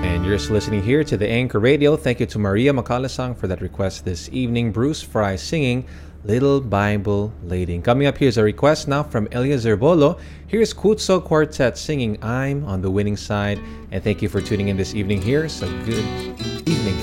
And you're just listening here to the Anchor Radio. Thank you to Maria Makalasang for that request this evening. Bruce Fry singing Little Bible Lady. Coming up, here's a request now from Eliezer Bolo. Here's Kutso Quartet singing I'm on the Winning Side. And thank you for tuning in this evening here. So good evening.